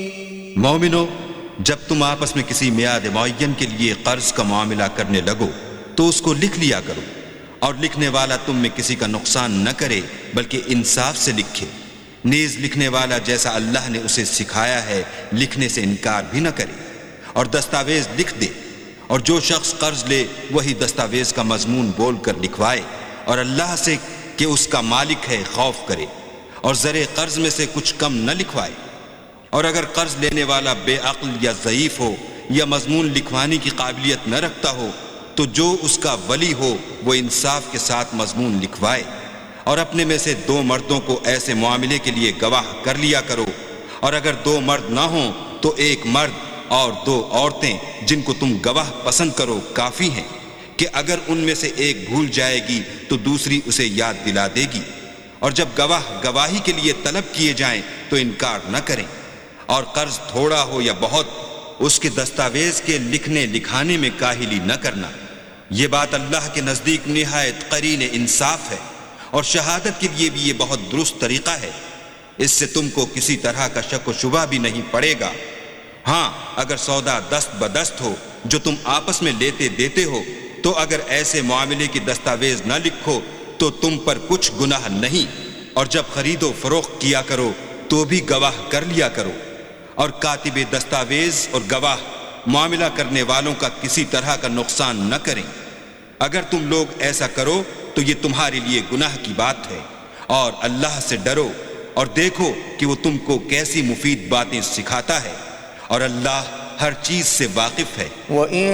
مومنو، جب تم آپس میں کسی میعاد معین کے لیے قرض کا معاملہ کرنے لگو تو اس کو لکھ لیا کرو، اور لکھنے والا تم میں کسی کا نقصان نہ کرے بلکہ انصاف سے لکھے، نیز لکھنے والا جیسا اللہ نے اسے سکھایا ہے لکھنے سے انکار بھی نہ کرے، اور دستاویز لکھ دے، اور جو شخص قرض لے وہی دستاویز کا مضمون بول کر لکھوائے، اور اللہ سے کہ اس کا مالک ہے خوف کرے، اور زر قرض میں سے کچھ کم نہ لکھوائے۔ اور اگر قرض لینے والا بے عقل یا ضعیف ہو یا مضمون لکھوانے کی قابلیت نہ رکھتا ہو تو جو اس کا ولی ہو وہ انصاف کے ساتھ مضمون لکھوائے، اور اپنے میں سے 2 مردوں کو ایسے معاملے کے لیے گواہ کر لیا کرو، اور اگر 2 مرد نہ ہوں تو 1 مرد اور 2 عورتیں جن کو تم گواہ پسند کرو کافی ہیں، کہ اگر ان میں سے ایک بھول جائے گی تو دوسری اسے یاد دلا دے گی، اور جب گواہ گواہی کے لیے طلب کیے جائیں تو انکار نہ کریں، اور قرض تھوڑا ہو یا بہت اس کے دستاویز کے لکھنے لکھانے میں کاہلی نہ کرنا، یہ بات اللہ کے نزدیک نہایت قرین انصاف ہے، اور شہادت کے لیے بھی یہ بہت درست طریقہ ہے، اس سے تم کو کسی طرح کا شک و شبہ بھی نہیں پڑے گا۔ ہاں اگر سودا دست بدست ہو جو تم آپس میں لیتے دیتے ہو تو اگر ایسے معاملے کی دستاویز نہ لکھو تو تم پر کچھ گناہ نہیں، اور جب خرید و فروخت کیا کرو تو بھی گواہ کر لیا کرو، اور کاتب دستاویز اور گواہ معاملہ کرنے والوں کا کسی طرح کا نقصان نہ کریں۔ اگر تم لوگ ایسا کرو تو یہ تمہارے لیے گناہ کی بات ہے، اور اللہ سے ڈرو اور دیکھو کہ وہ تم کو کیسی مفید باتیں سکھاتا ہے، اور اللہ ہر چیز سے واقف ہے۔